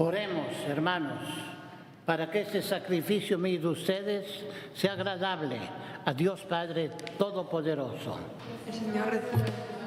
Oremos, hermanos, para que este sacrificio mío de ustedes sea agradable a Dios Padre Todopoderoso. El Señor reciba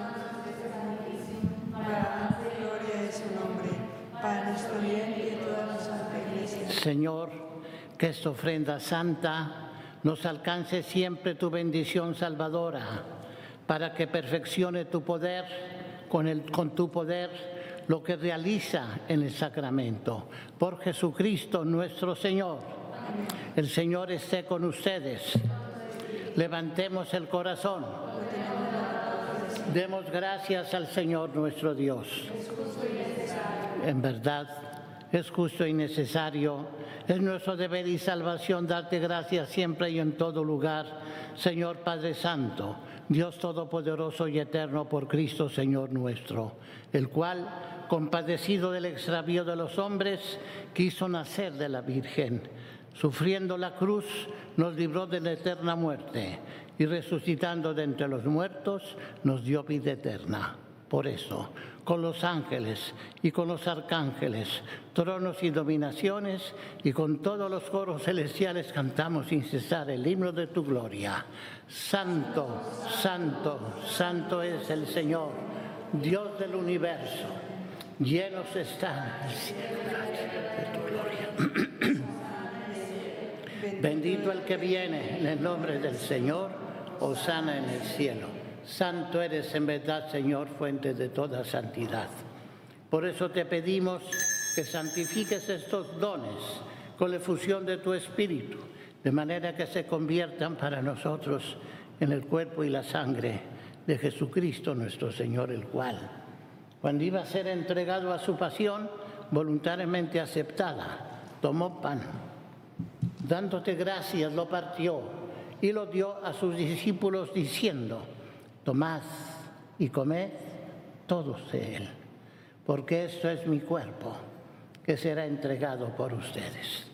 para la gloria de su nombre, para nuestro bien y de toda la Santa Iglesia. Señor, que esta ofrenda santa nos alcance siempre tu bendición salvadora, para que perfeccione tu poder con tu poder lo que realiza en el sacramento. Por Jesucristo nuestro Señor. Amén. El Señor esté con ustedes. Levantemos el corazón. Demos gracias al Señor nuestro Dios. En verdad, es justo y necesario. Es nuestro deber y salvación darte gracias siempre y en todo lugar, Señor Padre Santo, Dios Todopoderoso y Eterno, por Cristo Señor nuestro, el cual, compadecido del extravío de los hombres, quiso nacer de la Virgen. Sufriendo la cruz, nos libró de la eterna muerte y resucitando de entre los muertos, nos dio vida eterna. Por eso, con los ángeles y con los arcángeles, tronos y dominaciones, y con todos los coros celestiales cantamos sin cesar el himno de tu gloria. Santo, santo, santo es el Señor, Dios del universo. Llenos están el cielo de tu gloria. Bendito el que viene en el nombre del Señor, hosana en el cielo. Santo eres en verdad, Señor, fuente de toda santidad. Por eso te pedimos que santifiques estos dones con la efusión de tu Espíritu, de manera que se conviertan para nosotros en el cuerpo y la sangre de Jesucristo nuestro Señor, el cual, cuando iba a ser entregado a su pasión, voluntariamente aceptada, tomó pan, dándote gracias, lo partió y lo dio a sus discípulos diciendo: tomad y comed todos de él, porque esto es mi cuerpo, que será entregado por ustedes.